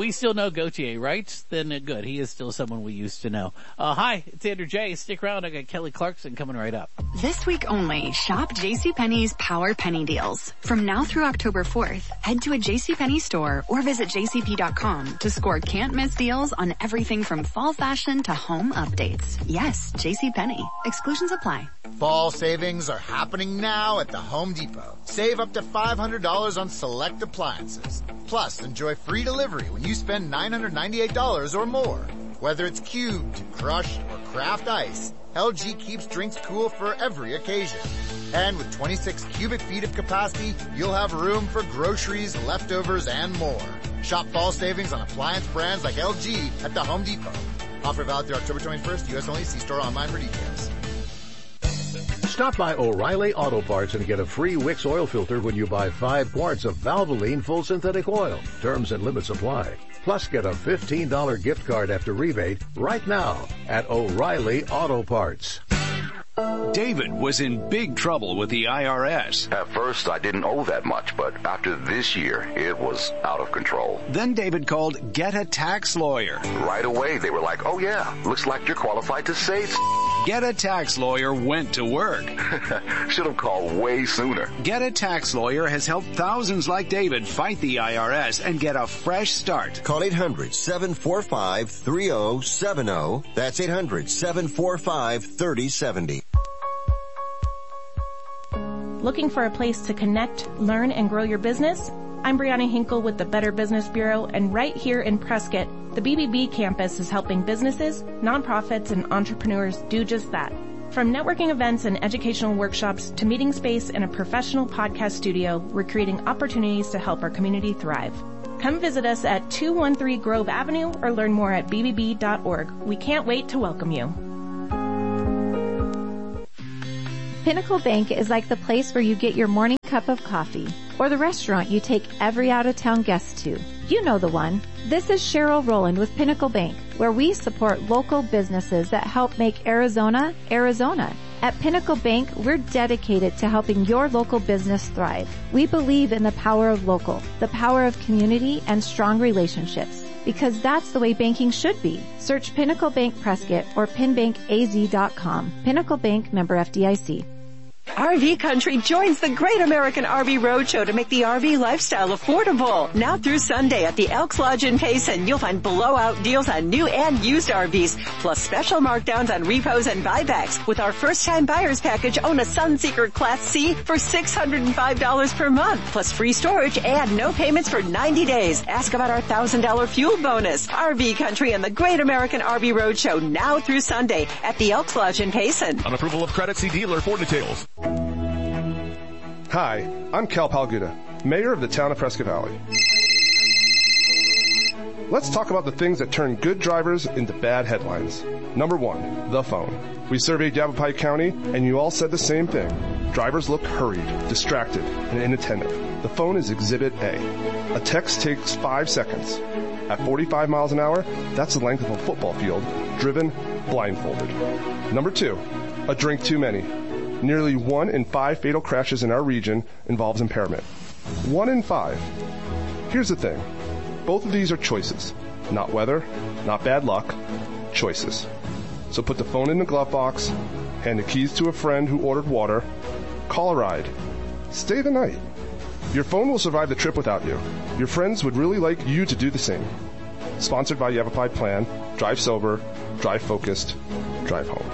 we still know Gautier, right? Then good. He is still someone we used to know. Hi, it's Andrew J. Stick around. I got Kelly Clarkson coming right up. This week only, shop JCPenney's Power Penny Deals. From now through October 4th, head to a JCPenney store or visit jcp.com to score can't-miss deals on everything from fall fashion to home updates. Yes, JCPenney. Exclusions apply. Fall savings are happening now at the Home Depot. Save up to $500 on select appliances. Plus, enjoy free delivery when you spend $998 or more. Whether it's cubed, crushed, or craft ice, LG keeps drinks cool for every occasion. And with 26 cubic feet of capacity, you'll have room for groceries, leftovers, and more. Shop fall savings on appliance brands like LG at the Home Depot. Offer valid through October 21st, U.S. only. See store online for details. Stop by O'Reilly Auto Parts and get a free Wix oil filter when you buy 5 quarts of Valvoline full synthetic oil. Terms and limits apply. Plus, get a $15 gift card after rebate right now at O'Reilly Auto Parts. David was in big trouble with the IRS. At first, I didn't owe that much, but after this year, it was out of control. Then David called Get a Tax Lawyer. Right away, they were like, oh yeah, looks like you're qualified to save. Get a Tax Lawyer went to work. Should have called way sooner. Get a Tax Lawyer has helped thousands like David fight the IRS and get a fresh start. Call 800-745-3070. That's 800-745-3070. Looking for a place to connect, learn, and grow your business? I'm Brianna Hinkle with the Better Business Bureau, and right here in Prescott, the BBB campus is helping businesses, nonprofits, and entrepreneurs do just that. From networking events and educational workshops to meeting space and a professional podcast studio, we're creating opportunities to help our community thrive. Come visit us at 213 Grove Avenue or learn more at bbb.org. We can't wait to welcome you. Pinnacle Bank is like the place where you get your morning cup of coffee, or the restaurant you take every out-of-town guest to. You know the one. This is Cheryl Rowland with Pinnacle Bank, where we support local businesses that help make Arizona, Arizona. At Pinnacle Bank, we're dedicated to helping your local business thrive. We believe in the power of local, the power of community, and strong relationships. Because that's the way banking should be. Search Pinnacle Bank Prescott or pinbankaz.com. Pinnacle Bank, member FDIC. RV Country joins the Great American RV Roadshow to make the RV lifestyle affordable. Now through Sunday at the Elks Lodge in Payson, you'll find blowout deals on new and used RVs, plus special markdowns on repos and buybacks. With our first-time buyers package, own a Sunseeker Class C for $605 per month, plus free storage and no payments for 90 days. Ask about our $1,000 fuel bonus. RV Country and the Great American RV Roadshow now through Sunday at the Elks Lodge in Payson. On approval of credit, see dealer for details. Hi, I'm Cal Palguda, Mayor of the town of Prescott Valley. Let's talk about the things that turn good drivers into bad headlines. Number 1, the phone. We surveyed Yavapai County, and you all said the same thing. Drivers look hurried, distracted, and inattentive. The phone is Exhibit A. A text takes 5 seconds. At 45 miles an hour, that's the length of a football field, driven blindfolded. Number 2, a drink too many. Nearly 1 in 5 fatal crashes in our region involves impairment. 1 in 5. Here's the thing. Both of these are choices. Not weather, not bad luck, choices. So put the phone in the glove box, hand the keys to a friend who ordered water, call a ride, stay the night. Your phone will survive the trip without you. Your friends would really like you to do the same. Sponsored by Yavapai Plan, Drive Sober, Drive Focused, Drive Home.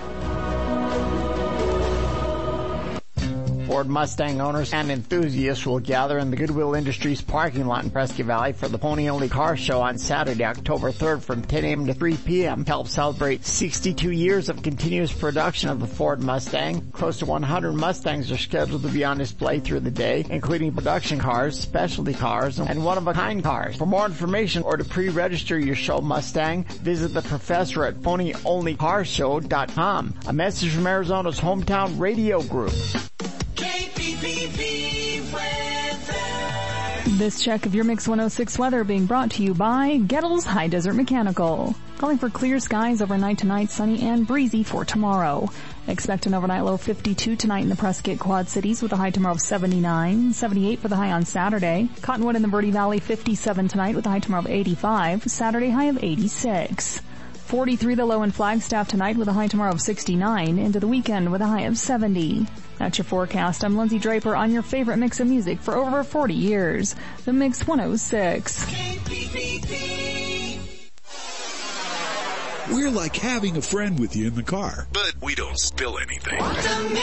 Ford Mustang owners and enthusiasts will gather in the Goodwill Industries parking lot in Prescott Valley for the Pony Only Car Show on Saturday, October 3rd from 10 a.m. to 3 p.m. to help celebrate 62 years of continuous production of the Ford Mustang. Close to 100 Mustangs are scheduled to be on display through the day, including production cars, specialty cars, and one-of-a-kind cars. For more information or to pre-register your show Mustang, visit the professor at PonyOnlyCarshow.com. A message from Arizona's hometown radio group. This check of your Mix 106 weather being brought to you by Gettles High Desert Mechanical. Calling for clear skies overnight tonight, sunny and breezy for tomorrow. Expect an overnight low of 52 tonight in the Prescott Quad Cities with a high tomorrow of 79, 78 for the high on Saturday. Cottonwood in the Verde Valley 57 tonight with a high tomorrow of 85, Saturday high of 86. 43 the low in Flagstaff tonight with a high tomorrow of 69, into the weekend with a high of 70. That's your forecast. I'm Lindsay Draper on your favorite mix of music for over 40 years. The Mix 106. We're like having a friend with you in the car, but we don't spill anything.